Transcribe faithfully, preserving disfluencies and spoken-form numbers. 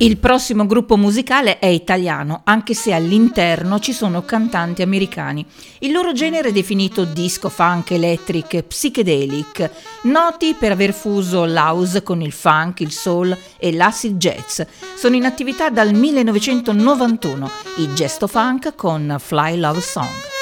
Il prossimo gruppo musicale è italiano, anche se all'interno ci sono cantanti americani. Il loro genere è definito disco, funk, electric, psychedelic, noti per aver fuso l'house con il funk, il soul e l'acid jazz. Sono in attività dal millenovecentonovantuno, i Gesto Funk con Fly Love Song.